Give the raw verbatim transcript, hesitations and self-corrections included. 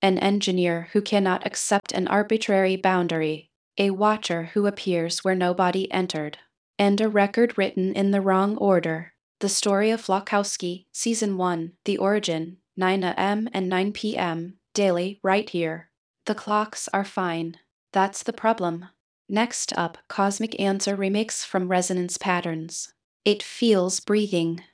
An engineer who cannot accept an arbitrary boundary. A watcher who appears where nobody entered. And a record written in the wrong order. The Story of Flokowski, Season one, The Origin, nine a m and nine p m, daily, right here. The clocks are fine. That's the problem. Next up, Cosmic Answer remix from Resonance Patterns. It feels breathing.